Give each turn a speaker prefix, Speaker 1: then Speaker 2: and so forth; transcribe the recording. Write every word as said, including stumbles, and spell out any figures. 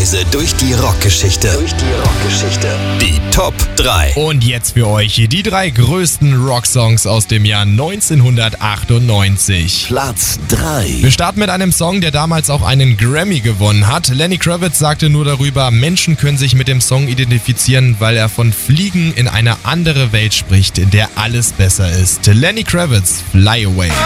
Speaker 1: Reise durch die Rockgeschichte. Durch die Rockgeschichte. Die Top drei.
Speaker 2: Und jetzt für euch die drei größten Rocksongs aus dem Jahr neunzehnhundertachtundneunzig.
Speaker 1: Platz drei.
Speaker 2: Wir starten mit einem Song, der damals auch einen Grammy gewonnen hat. Lenny Kravitz sagte nur darüber, Menschen können sich mit dem Song identifizieren, weil er von Fliegen in eine andere Welt spricht, in der alles besser ist. Lenny Kravitz, Fly Away.